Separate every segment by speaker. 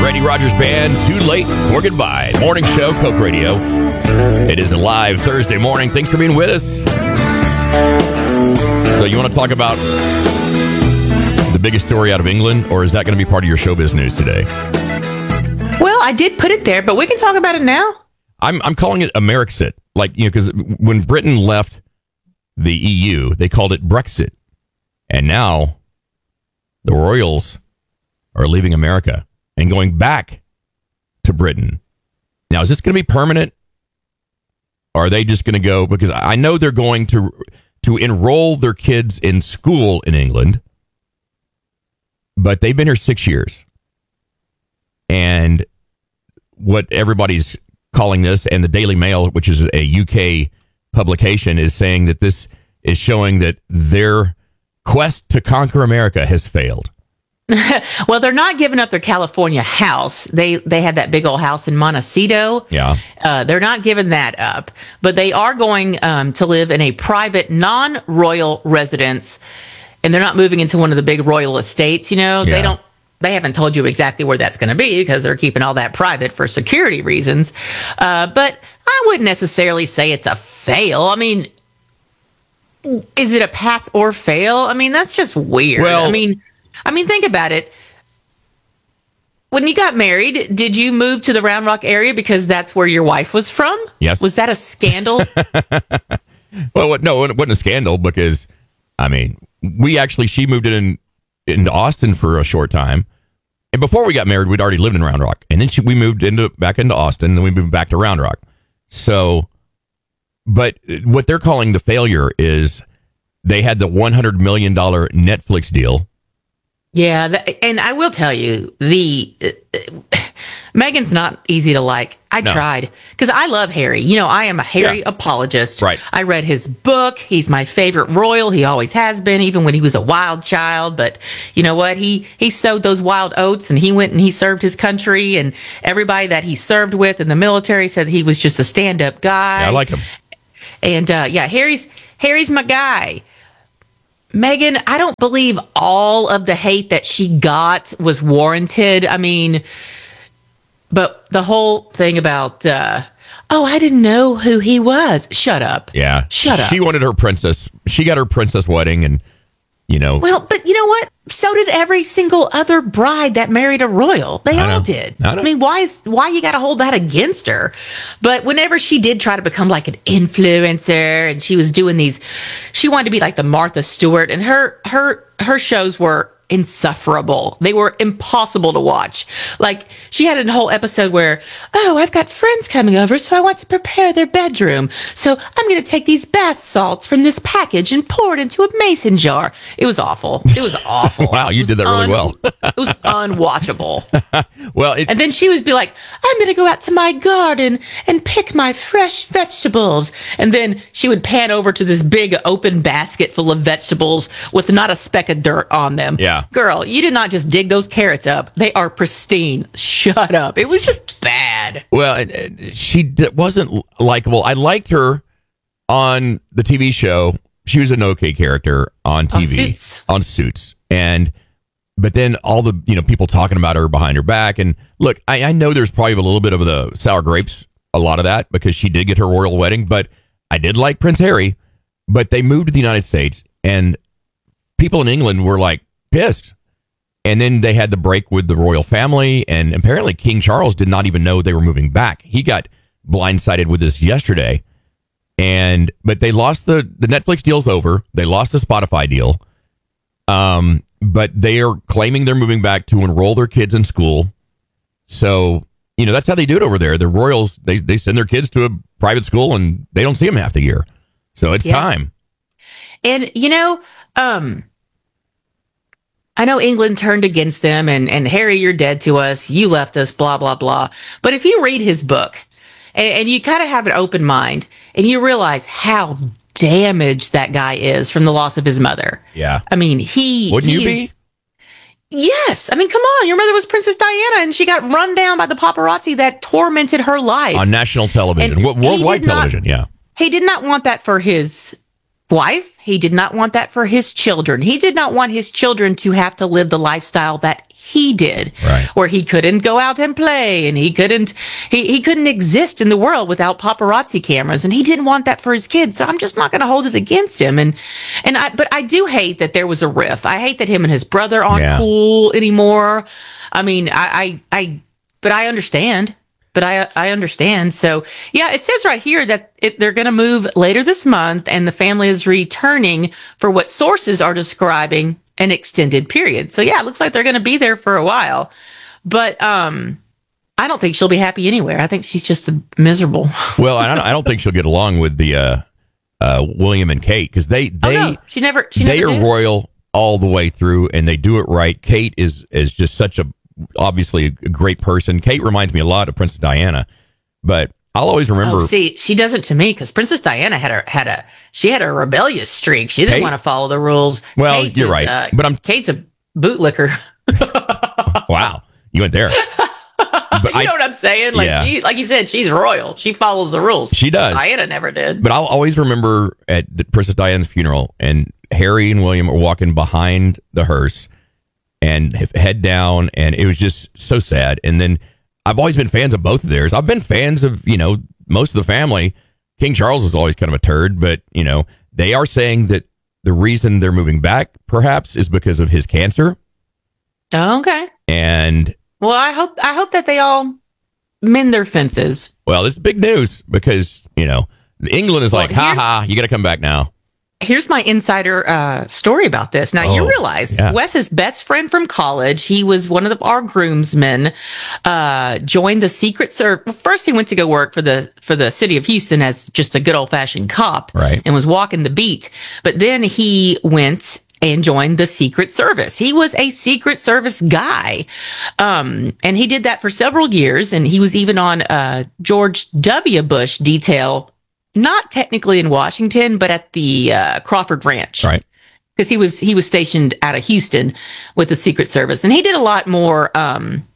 Speaker 1: Randy Rogers Band, Too Late or Goodbye. Morning show, Coke Radio. It is a live Thursday morning. Thanks for being with us. So you want to talk about the biggest story out of England, or is that going to be part of your showbiz news today?
Speaker 2: Well, I did put it there, but we can talk about it now.
Speaker 1: I'm calling it Amerixit. Like, you know, because when Britain left the EU, they called it Brexit. And now the royals are leaving America and going back to Britain. Now, is this going to be permanent? Or are they just going to go? Because I know they're going to enroll their kids in school in England, but they've been here 6 years. And what everybody's calling this, and the Daily Mail, which is a UK publication, is saying that this is showing that their quest to conquer America has failed.
Speaker 2: Well, they're not giving up their California house. They had that big old house in Montecito.
Speaker 1: Yeah.
Speaker 2: They're not giving that up, but they are going to live in a private, non-royal residence, and they're not moving into one of the big royal estates. You know,
Speaker 1: Yeah.
Speaker 2: They haven't told you exactly where that's going to be because they're keeping all that private for security reasons. But I wouldn't necessarily say it's a fail. I mean, is it a pass or fail? I mean, that's just weird.
Speaker 1: Well,
Speaker 2: I mean, think about it. When you got married, did you move to the Round Rock area because that's where your wife was from?
Speaker 1: Yes.
Speaker 2: Was that a scandal?
Speaker 1: Well, no, it wasn't a scandal because, I mean, she moved into Austin for a short time. And before we got married, we'd already lived in Round Rock. And then we moved back into Austin, and then we moved back to Round Rock. So, but what they're calling the failure is they had the $100 million Netflix deal.
Speaker 2: Yeah, and I will tell you, Meghan's not easy to like. I tried, because I love Harry. You know, I am a Harry apologist.
Speaker 1: Right.
Speaker 2: I read his book. He's my favorite royal. He always has been, even when he was a wild child. But you know what? He sowed those wild oats, and he went and he served his country, and everybody that he served with in the military said he was just a stand-up guy.
Speaker 1: Yeah, I like him.
Speaker 2: And Harry's my guy. Meghan, I don't believe all of the hate that she got was warranted. I mean, but the whole thing about, I didn't know who he was. Shut up.
Speaker 1: Yeah.
Speaker 2: Shut up.
Speaker 1: She wanted her princess. She got her princess wedding, and, you know.
Speaker 2: Well, but you know what? So did every single other bride that married a royal. They all did.
Speaker 1: I know.
Speaker 2: I mean, why you got to hold that against her? But whenever she did try to become like an influencer, and she was doing she wanted to be like the Martha Stewart, and her shows were insufferable. They were impossible to watch. Like, she had a whole episode where, I've got friends coming over, so I want to prepare their bedroom. So I'm going to take these bath salts from this package and pour it into a mason jar. It was awful. It was awful.
Speaker 1: Wow, you did that really well.
Speaker 2: It was unwatchable.
Speaker 1: Well,
Speaker 2: and then she would be like, I'm going to go out to my garden and pick my fresh vegetables. And then she would pan over to this big open basket full of vegetables with not a speck of dirt on them.
Speaker 1: Yeah.
Speaker 2: Girl, you did not just dig those carrots up. They are pristine. Shut up. It was just bad.
Speaker 1: Well, she wasn't likable. I liked her on the TV show. She was an okay character on TV. On Suits. But then all the people talking about her behind her back. And look, I know there's probably a little bit of the sour grapes, a lot of that, because she did get her royal wedding. But I did like Prince Harry. But they moved to the United States, and people in England were like pissed. And then they had the break with the royal family, and apparently King Charles did not even know they were moving back. He got blindsided with this yesterday. But they lost the Netflix deal's over. They lost the Spotify deal. But they are claiming they're moving back to enroll their kids in school. So, that's how they do it over there. The royals, they send their kids to a private school, and they don't see them half the year. So it's time.
Speaker 2: And, I know England turned against them, and Harry, you're dead to us. You left us, blah, blah, blah. But if you read his book and you kind of have an open mind and you realize how damaged that guy is from the loss of his mother.
Speaker 1: Yeah.
Speaker 2: I mean,
Speaker 1: Wouldn't you be?
Speaker 2: Yes. I mean, come on. Your mother was Princess Diana, and she got run down by the paparazzi that tormented her life.
Speaker 1: On national television. Worldwide television, yeah.
Speaker 2: He did not want that for his wife. He did not want that for his children. He did not want his children to have to live the lifestyle that he did,
Speaker 1: right,
Speaker 2: where he couldn't go out and play, and he couldn't exist in the world without paparazzi cameras, and he didn't want that for his kids. So I'm just not going to hold it against him. But I do hate that there was a rift. I hate that him and his brother aren't cool anymore. I mean, but I understand. I understand. So, yeah, it says right here that they're going to move later this month, and the family is returning for what sources are describing an extended period. So, yeah, it looks like they're going to be there for a while. But I don't think she'll be happy anywhere. I think she's just miserable.
Speaker 1: Well, I don't think she'll get along with the William and Kate, because she never are royal all the way through, and they do it right. Kate is just such obviously a great person. Kate reminds me a lot of Princess Diana, but I'll always remember.
Speaker 2: Oh, see, she doesn't to me, because Princess Diana had a rebellious streak. She didn't want to follow the rules.
Speaker 1: Well, you're right, but
Speaker 2: Kate's a bootlicker.
Speaker 1: Wow, you went there.
Speaker 2: But you know what I'm saying? Like you said, she's royal. She follows the rules.
Speaker 1: She does.
Speaker 2: Diana never did.
Speaker 1: But I'll always remember at Princess Diana's funeral, and Harry and William are walking behind the hearse and head down, and it was just so sad. And then I've always been fans of both of theirs. I've been fans of, most of the family. King Charles was always kind of a turd, but, they are saying that the reason they're moving back, perhaps, is because of his cancer.
Speaker 2: Okay.
Speaker 1: And
Speaker 2: well, I hope that they all mend their fences.
Speaker 1: Well, it's big news because, England is like, you got to come back now.
Speaker 2: Here's my insider story about this. Now, you realize Wes's best friend from college, he was one of our groomsmen, joined the Secret Service. Well, first, he went to go work for the city of Houston as just a good old-fashioned cop,
Speaker 1: right,
Speaker 2: and was walking the beat. But then he went and joined the Secret Service. He was a Secret Service guy. And he did that for several years. And he was even on George W. Bush detail, not technically in Washington, but at the Crawford Ranch.
Speaker 1: Right.
Speaker 2: Because he was stationed out of Houston with the Secret Service. And he did a lot more not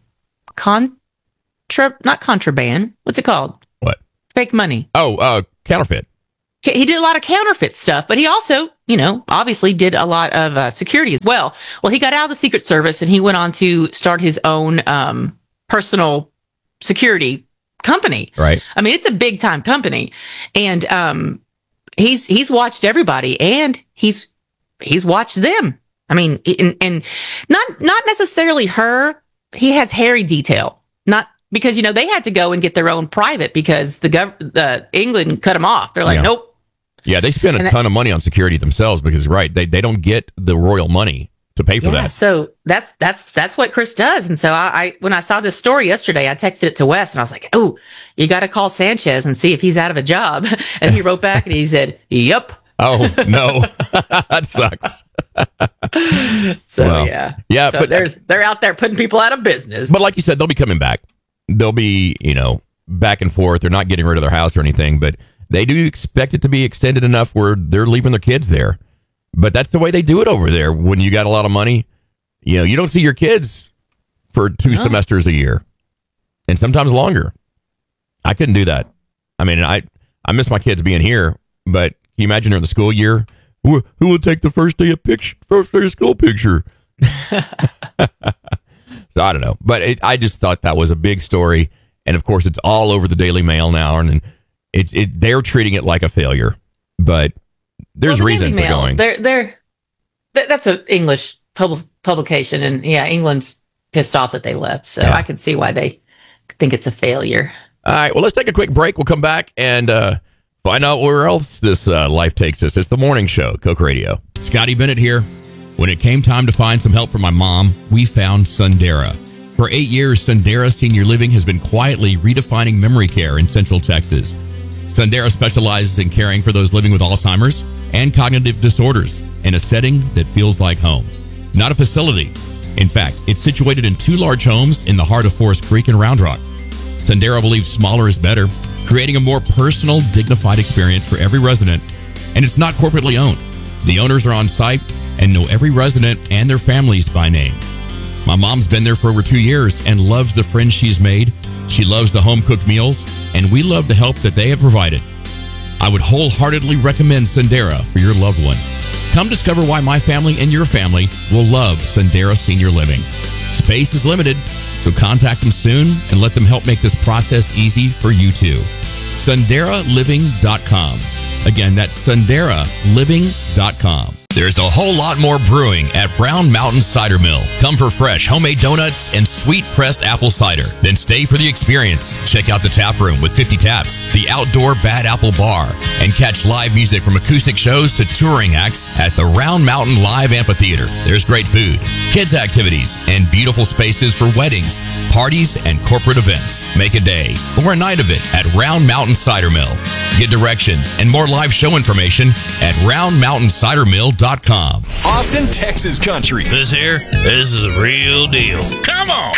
Speaker 2: contraband. What's it called?
Speaker 1: What?
Speaker 2: Fake money.
Speaker 1: Oh, counterfeit.
Speaker 2: He did a lot of counterfeit stuff, but he also, obviously did a lot of security as well. Well, he got out of the Secret Service and he went on to start his own personal security company.
Speaker 1: Right.
Speaker 2: I mean, it's a big time company, and he's watched everybody, and he's watched them. I mean, and not necessarily her. He has Harry detail, not because they had to go and get their own private because the England cut them off. They're like, nope.
Speaker 1: Yeah, they spend a ton of money on security themselves because they don't get the royal money to pay for that.
Speaker 2: So that's what Chris does. And so I when I saw this story yesterday, I texted it to Wes and I was like, "Oh, you got to call Sanchez and see if he's out of a job." And he wrote back and he said, "Yep."
Speaker 1: Oh no, that sucks.
Speaker 2: So yeah. So but they're out there putting people out of business.
Speaker 1: But like you said, they'll be coming back. They'll be back and forth. They're not getting rid of their house or anything, but they do expect it to be extended enough where they're leaving their kids there. But that's the way they do it over there. When you got a lot of money, you don't see your kids for 2 semesters a year, and sometimes longer. I couldn't do that. I mean, I miss my kids being here, but can you imagine during the school year, who will take the first day of school picture? So I don't know, but I just thought that was a big story, and of course, it's all over the Daily Mail now, and they're treating it like a failure, but. There's reasons they're going.
Speaker 2: That's an English publication, and England's pissed off that they left. So I can see why they think it's a failure.
Speaker 1: All right, well, let's take a quick break. We'll come back and find out where else this life takes us. It's the morning show, Coke Radio. Scotty Bennett here. When it came time to find some help for my mom, we found Sundera. For 8 years, Sundera Senior Living has been quietly redefining memory care in Central Texas. Sundera specializes in caring for those living with Alzheimer's and cognitive disorders in a setting that feels like home, not a facility. In fact, it's situated in 2 large homes in the heart of Forest Creek and Round Rock. Sundera believes smaller is better, creating a more personal, dignified experience for every resident, and it's not corporately owned. The owners are on site and know every resident and their families by name. My mom's been there for over 2 years and loves the friends she's made. She loves the home-cooked meals, and we love the help that they have provided. I would wholeheartedly recommend Sundera for your loved one. Come discover why my family and your family will love Sundera Senior Living. Space is limited, so contact them soon and let them help make this process easy for you too. SunderaLiving.com. Again, that's SunderaLiving.com. There's a whole lot more brewing at Round Mountain Cider Mill. Come for fresh homemade donuts and sweet pressed apple cider. Then stay for the experience. Check out the tap room with 50 taps, the outdoor Bad Apple Bar, and catch live music from acoustic shows to touring acts at the Round Mountain Live Amphitheater. There's great food, kids activities, and beautiful spaces for weddings, parties, and corporate events. Make a day or a night of it at Round Mountain Cider Mill. Get directions and more live show information at roundmountaicidermill.com.
Speaker 3: Austin, Texas country.
Speaker 4: This is the real deal. Come on.